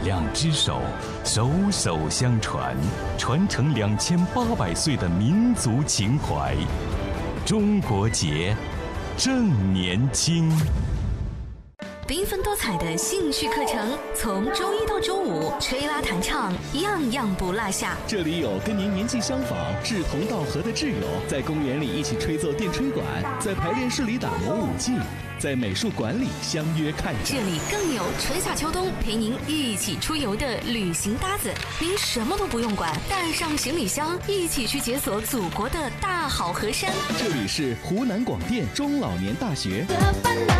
两只手，手手相传，传承2800岁的民族情怀。中国结，正年轻。 缤纷多彩的兴趣课程，从周一到周五，吹拉弹唱，样样不落下。 这里有跟您年纪相仿、志同道合的挚友，在公园里一起吹奏电吹管，在排练室里打磨舞技，在美术馆里相约看展。 这里更有春夏秋冬陪您一起出游的旅行搭子，您什么都不用管，带上行李箱，一起去解锁祖国的大好河山。 这里是湖南广电中老年大学。